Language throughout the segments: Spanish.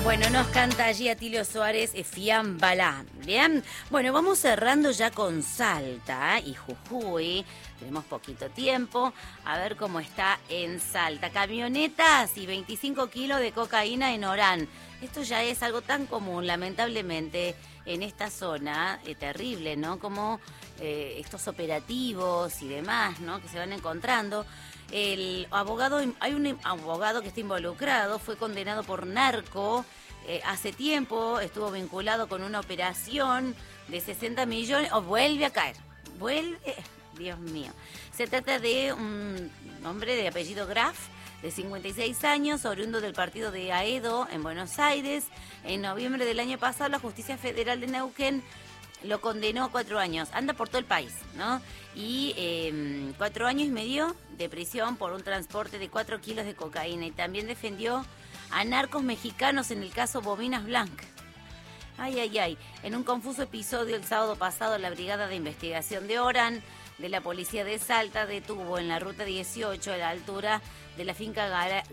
Bueno, nos canta allí Atilio Suárez, Fiambalá. Bien, bueno, vamos cerrando ya con Salta y Jujuy. Tenemos poquito tiempo. A ver cómo está en Salta. Camionetas y 25 kilos de cocaína en Orán. Esto ya es algo tan común, lamentablemente, en esta zona. Terrible, ¿no? Como estos operativos y demás, ¿no? Que se van encontrando. Hay un abogado que está involucrado, fue condenado por narco. Hace tiempo estuvo vinculado con una operación de 60 millones. Vuelve a caer. Dios mío. Se trata de un hombre de apellido Graf, de 56 años, oriundo del partido de Aedo en Buenos Aires. En noviembre del año pasado, la Justicia Federal de Neuquén lo condenó a 4 años. Anda por todo el país, ¿no? Y 4 años y medio de prisión por un transporte de 4 kilos de cocaína. Y también defendió a narcos mexicanos en el caso Bobinas Blanc. Ay. En un confuso episodio el sábado pasado, la Brigada de Investigación de Orán de la Policía de Salta detuvo en la Ruta 18, a la altura de la finca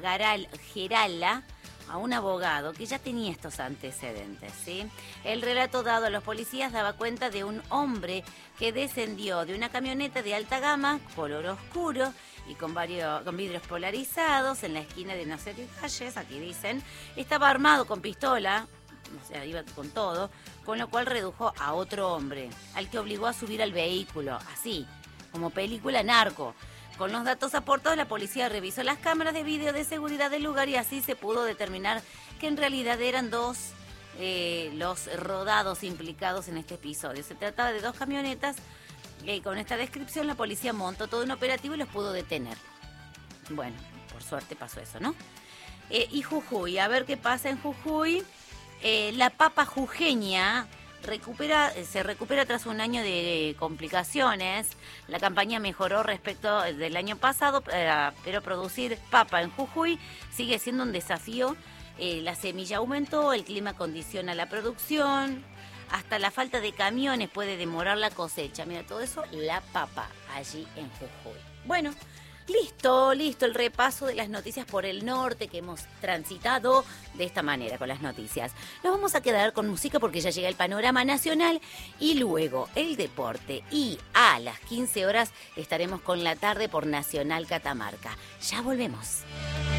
Gerala, a un abogado que ya tenía estos antecedentes, ¿sí? El relato dado a los policías daba cuenta de un hombre que descendió de una camioneta de alta gama, color oscuro y con vidrios polarizados en la esquina de no sé qué calles, aquí dicen. Estaba armado con pistola, o sea, iba con todo, con lo cual redujo a otro hombre, al que obligó a subir al vehículo, así, como película narco. Con los datos aportados, la policía revisó las cámaras de video de seguridad del lugar y así se pudo determinar que en realidad eran dos los rodados implicados en este episodio. Se trataba de 2 camionetas. Con esta descripción, la policía montó todo un operativo y los pudo detener. Bueno, por suerte pasó eso, ¿no? Y Jujuy, a ver qué pasa en Jujuy. La papa jujeña se recupera tras un año de complicaciones. La campaña mejoró respecto del año pasado, pero producir papa en Jujuy sigue siendo un desafío. La semilla aumentó, el clima condiciona la producción, hasta la falta de camiones puede demorar la cosecha. Mira, todo eso, la papa allí en Jujuy. Bueno, listo el repaso de las noticias por el norte que hemos transitado de esta manera con las noticias. Nos vamos a quedar con música porque ya llega el panorama nacional y luego el deporte. Y a las 15 horas estaremos con la tarde por Nacional Catamarca. Ya volvemos.